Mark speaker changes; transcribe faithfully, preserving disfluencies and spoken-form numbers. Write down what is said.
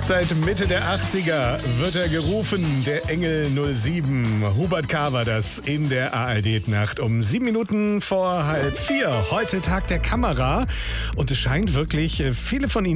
Speaker 1: Seit Mitte der achtziger wird er gerufen, der Engel null sieben. Hubert K. war das in der A R D-Nacht um sieben Minuten vor halb vier. Heute Tag der Kamera und es scheint wirklich, viele von Ihnen